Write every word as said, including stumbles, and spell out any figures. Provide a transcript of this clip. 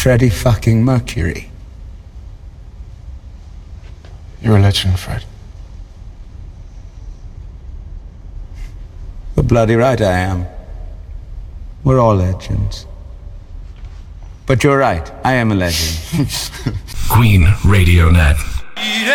Freddie fucking Mercury. You're a legend, Fred. You're bloody right I am. We're all legends. But you're right, I am a legend. Queen Radio Net.